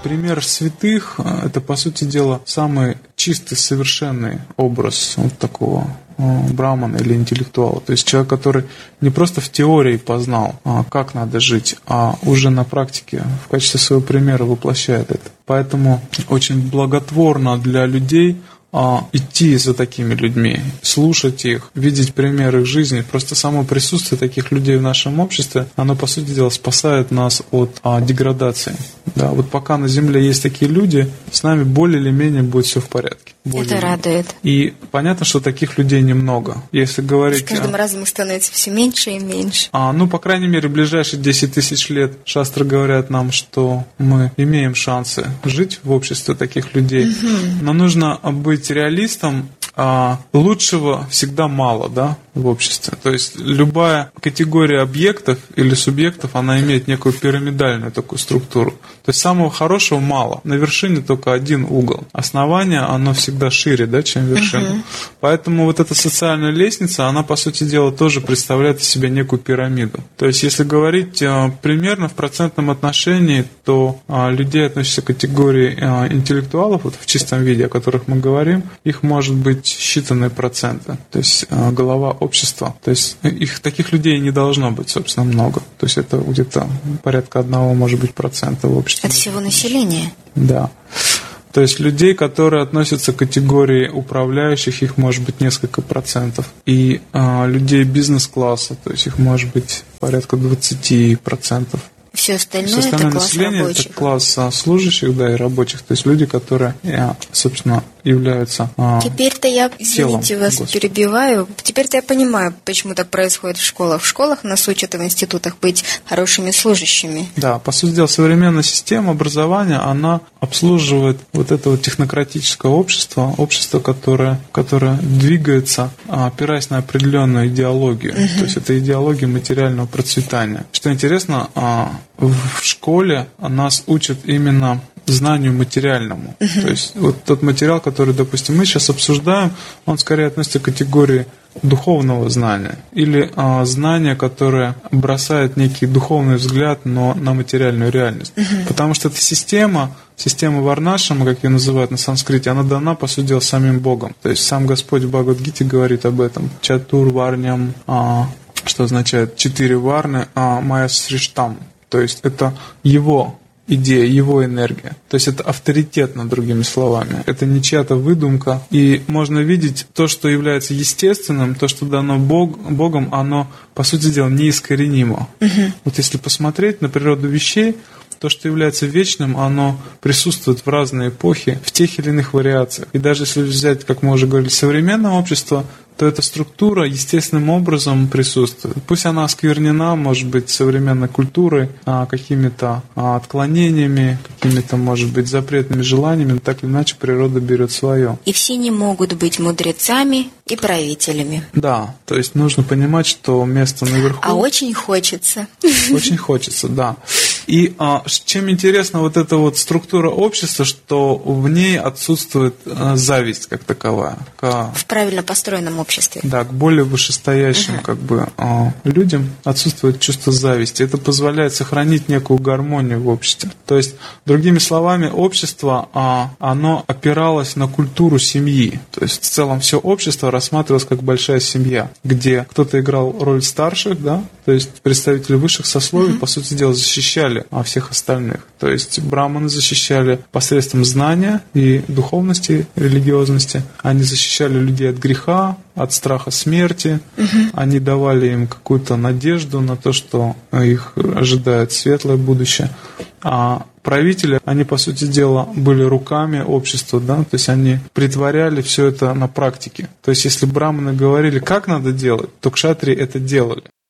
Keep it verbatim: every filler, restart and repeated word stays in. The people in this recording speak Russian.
пример святых – это, по сути дела, самый чистый, совершенный образ вот такого брамана или интеллектуала. То есть человек, который не просто в теории познал, как надо жить, а уже на практике в качестве своего примера воплощает это. Поэтому очень благотворно для людей а, идти за такими людьми, слушать их, видеть пример их жизни. Просто само присутствие таких людей в нашем обществе, оно, по сути дела, спасает нас от а, деградации. Да, вот пока на Земле есть такие люди, с нами более или менее будет все в порядке. Это радует. И понятно, что таких людей немного. Если говорить... С каждым разом их становится все меньше и меньше. А, ну, по крайней мере, в ближайшие десять тысяч лет шастры говорят нам, что мы имеем шансы жить в обществе таких людей. Угу. Но нужно быть реалистом. А лучшего всегда мало, да, в обществе. То есть любая категория объектов или субъектов, она имеет некую пирамидальную такую структуру. То есть самого хорошего мало. На вершине только один угол. Основание, оно всегда шире, да, чем вершина. Uh-huh. Поэтому вот эта социальная лестница, она, по сути дела, тоже представляет из себя некую пирамиду. То есть если говорить а, примерно в процентном отношении, то а, людей, относящихся к категории а, интеллектуалов, вот в чистом виде, о которых мы говорим, их может быть считанные проценты. То есть а, голова общества. То есть их таких людей не должно быть, собственно, много. То есть это где-то порядка одного, может быть, процента в обществе. От всего населения? Да. То есть людей, которые относятся к категории управляющих, их может быть несколько процентов. И а, людей бизнес-класса, то есть их может быть порядка двадцать процентов. Все остальное, Все остальное это класс население рабочих. Это класс служащих, да, и рабочих. То есть люди, которые, собственно, являются а, Теперь-то я, извините, вас Господи. перебиваю. Теперь-то я понимаю, почему так происходит в школах. В школах нас учат и в институтах быть хорошими служащими. Да, по сути дела, современная система образования, она обслуживает вот это вот технократическое общество, общество, которое, которое двигается, опираясь на определенную идеологию. Угу. То есть это идеология материального процветания. Что интересно, в школе нас учат именно знанию материальному. Uh-huh. То есть вот тот материал, который, допустим, мы сейчас обсуждаем, он скорее относится к категории духовного знания или а, знания, которое бросает некий духовный взгляд, но на материальную реальность. Uh-huh. Потому что эта система, система Варнашрама, как ее называют на санскрите, она дана, по сути дела, самим Богом. То есть сам Господь в Бхагавад-гите говорит об этом. Чатур варням, а, что означает четыре варны, а майя сриштам. То есть это его идея, его энергия. То есть это авторитетно, другими словами. Это не чья-то выдумка. И можно видеть то, что является естественным, то, что дано Бог, Богом, оно, по сути дела, неискоренимо. Uh-huh. Вот если посмотреть на природу вещей, то, что является вечным, оно присутствует в разные эпохи, в тех или иных вариациях. И даже если взять, как мы уже говорили, современное общество, то эта структура естественным образом присутствует. Пусть она осквернена, может быть, современной культурой, какими-то отклонениями, какими-то, может быть, запретными желаниями, но так или иначе природа берет свое. И все не могут быть мудрецами и правителями. Да, то есть нужно понимать, что место наверху... А очень хочется. Очень хочется, да. И а, чем интересна вот эта вот структура общества, что в ней отсутствует а, зависть как таковая. К, в правильно построенном обществе. Да, к более вышестоящим uh-huh. как бы, а, людям отсутствует чувство зависти. Это позволяет сохранить некую гармонию в обществе. То есть, другими словами, общество, а, оно опиралось на культуру семьи. То есть, в целом, все общество рассматривалось как большая семья, где кто-то играл роль старших, да, то есть представители высших сословий, uh-huh. по сути дела, защищали а всех остальных. То есть браманы защищали посредством знания и духовности, религиозности. Они защищали людей от греха, от страха смерти. Угу. Они давали им какую-то надежду на то, что их ожидает светлое будущее. А правители, они, по сути дела, были руками общества, да, то есть они притворяли все это на практике. То есть если браманы говорили, как надо делать, то кшатрии это делали.